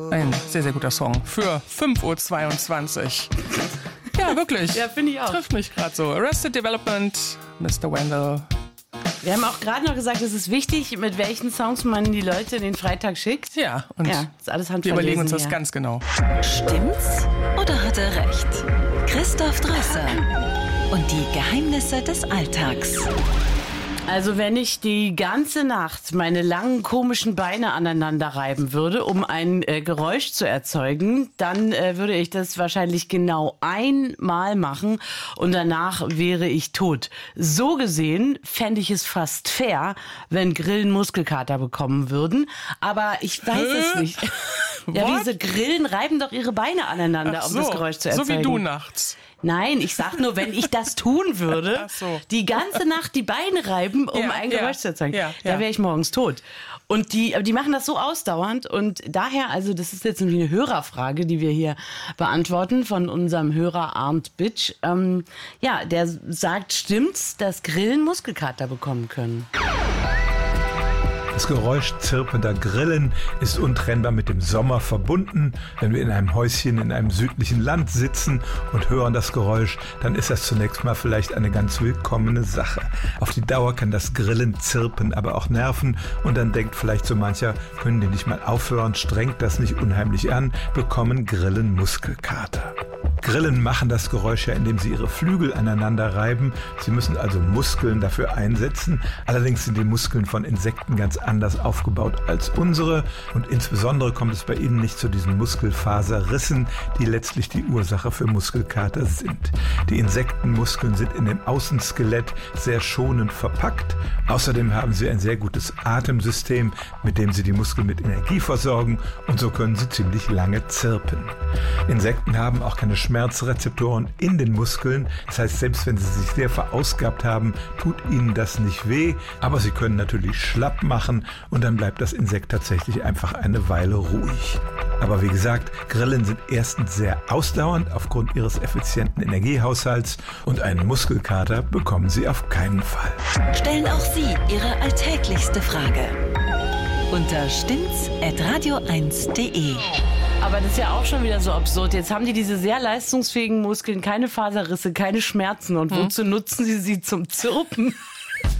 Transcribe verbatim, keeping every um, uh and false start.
Ein sehr, sehr guter Song für fünf Uhr zweiundzwanzig. Ja, wirklich. Ja, finde ich auch. Trifft mich gerade so. Arrested Development, Mister Wendell. Wir haben auch gerade noch gesagt, es ist wichtig, mit welchen Songs man die Leute in den Freitag schickt. Ja, und ja, ist alles handverlesen. wir überlegen uns das hier. ganz genau. Stimmt's oder hat er recht? Christoph Drösser und die Geheimnisse des Alltags. Also wenn ich die ganze Nacht meine langen komischen Beine aneinander reiben würde, um ein äh, Geräusch zu erzeugen, dann äh, würde ich das wahrscheinlich genau einmal machen und danach wäre ich tot. So gesehen fände ich es fast fair, wenn Grillen Muskelkater bekommen würden, aber ich weiß Hä? es nicht. Ja, What? diese Grillen reiben doch ihre Beine aneinander, Ach um so, das Geräusch zu erzeugen. so wie du nachts. Nein, ich sag nur, wenn ich das tun würde, Ach so. die ganze Nacht die Beine reiben, um Ja, ein ja, Geräusch zu erzeugen, ja, da ja. wäre ich morgens tot. Und die, aber die machen das so ausdauernd und daher, also das ist jetzt irgendwie eine Hörerfrage, die wir hier beantworten von unserem Hörer Arndt Bitsch. Ähm, ja, der sagt, stimmt's, dass Grillen Muskelkater bekommen können? Das Geräusch zirpender Grillen ist untrennbar mit dem Sommer verbunden. Wenn wir in einem Häuschen in einem südlichen Land sitzen und hören das Geräusch, dann ist das zunächst mal vielleicht eine ganz willkommene Sache. Auf die Dauer kann das Grillen, Zirpen aber auch nerven und dann denkt vielleicht so mancher, können die nicht mal aufhören, strengt das nicht unheimlich an, bekommen Grillen Muskelkater. Grillen machen das Geräusch ja, indem sie ihre Flügel aneinander reiben. Sie müssen also Muskeln dafür einsetzen. Allerdings sind die Muskeln von Insekten ganz anders aufgebaut als unsere. Und insbesondere kommt es bei ihnen nicht zu diesen Muskelfaserrissen, die letztlich die Ursache für Muskelkater sind. Die Insektenmuskeln sind in dem Außenskelett sehr schonend verpackt. Außerdem haben sie ein sehr gutes Atemsystem, mit dem sie die Muskeln mit Energie versorgen. Und so können sie ziemlich lange zirpen. Insekten haben auch keine Schmerzrezeptoren in den Muskeln. Das heißt, selbst wenn sie sich sehr verausgabt haben, tut ihnen das nicht weh. Aber sie können natürlich schlapp machen und dann bleibt das Insekt tatsächlich einfach eine Weile ruhig. Aber wie gesagt, Grillen sind erstens sehr ausdauernd aufgrund ihres effizienten Energiehaushalts und einen Muskelkater bekommen sie auf keinen Fall. Stellen auch Sie Ihre alltäglichste Frage unter stimmt's at radio eins punkt de. Aber das ist ja auch schon wieder so absurd. Jetzt haben die diese sehr leistungsfähigen Muskeln, keine Faserrisse, keine Schmerzen. Und wozu nutzen sie sie zum Zirpen?